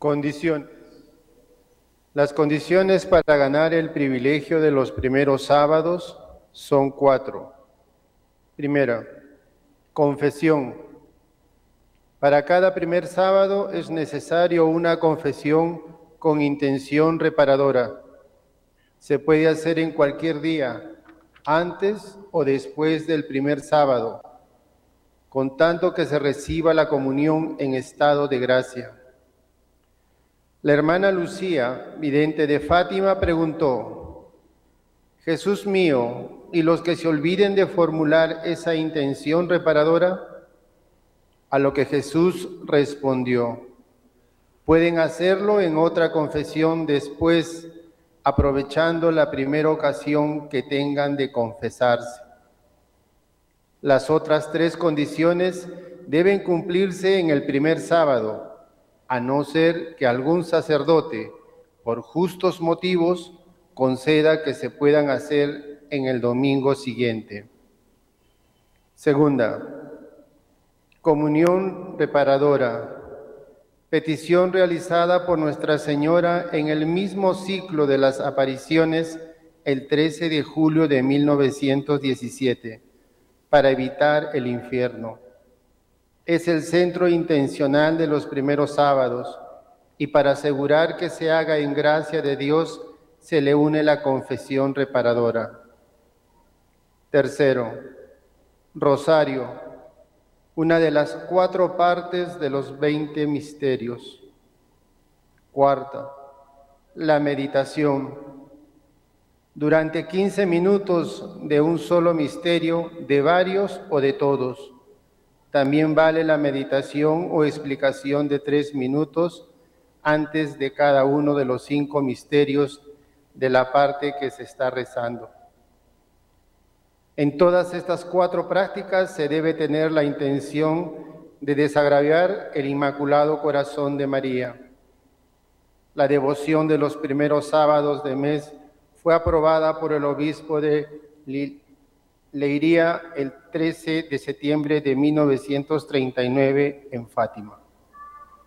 Condiciones. Las condiciones para ganar el privilegio de los primeros sábados son 4. Primera, confesión. Para cada primer sábado es necesario una confesión con intención reparadora. Se puede hacer en cualquier día, antes o después del primer sábado, con tanto que se reciba la comunión en estado de gracia. La hermana Lucía, vidente de Fátima, preguntó: Jesús mío, ¿y los que se olviden de formular esa intención reparadora? A lo que Jesús respondió: pueden hacerlo en otra confesión después, aprovechando la primera ocasión que tengan de confesarse. Las otras 3 condiciones deben cumplirse en el primer sábado, a no ser que algún sacerdote, por justos motivos, conceda que se puedan hacer en el domingo siguiente. Segunda, comunión reparadora. Petición realizada por Nuestra Señora en el mismo ciclo de las apariciones el 13 de julio de 1917, para evitar el infierno. Es el centro intencional de los primeros sábados, y para asegurar que se haga en gracia de Dios, se le une la confesión reparadora. Tercero, rosario, una de las 4 partes de los 20 misterios. Cuarta, la meditación. Durante 15 minutos de un solo misterio, de varios o de todos. También vale la meditación o explicación de 3 minutos antes de cada uno de los 5 misterios de la parte que se está rezando. En todas estas 4 prácticas se debe tener la intención de desagraviar el Inmaculado Corazón de María. La devoción de los primeros sábados de mes fue aprobada por el obispo de Leiria el 13 de septiembre de 1939 en Fátima.